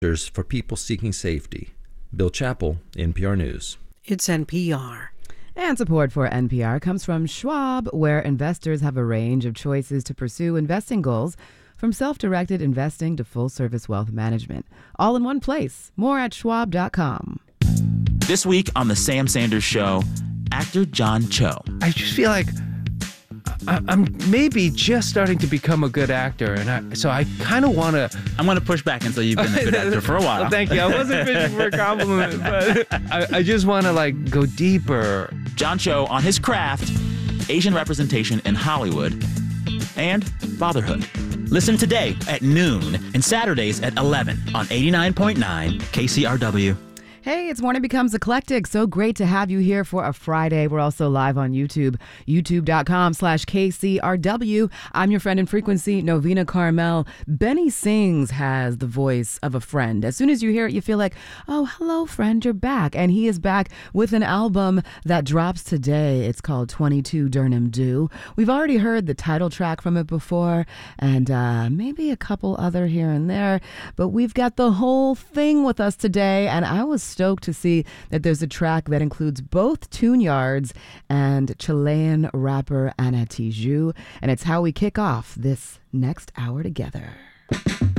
For people seeking safety. Bill Chappell, NPR News. It's NPR. And support for NPR comes from Schwab, where investors have a range of choices to pursue investing goals, from self-directed investing to full-service wealth management. All in one place. More at schwab.com. This week on The Sam Sanders Show, actor John Cho. I just feel like I'm maybe just starting to become a good actor, and so I kind of want to... I'm going to push back and say you've been a good actor for a while. Well, thank you. I wasn't fishing for a compliment, but I just want to, go deeper. John Cho on his craft, Asian representation in Hollywood, and fatherhood. Listen today at noon and Saturdays at 11 on 89.9 KCRW. Hey, it's Morning Becomes Eclectic. So great to have you here for a Friday. We're also live on YouTube, youtube.com/KCRW. I'm your friend in frequency, Novena Carmel. Benny Sings has the voice of a friend. As soon as you hear it, you feel like, oh, hello, friend, you're back. And he is back with an album that drops today. It's called 22 Durham Dew. We've already heard the title track from it before, and maybe a couple other here and there. But we've got the whole thing with us today, and I was stoked to see that there's a track that includes both Tune Yards and Chilean rapper Ana Tijoux, and it's how we kick off this next hour together.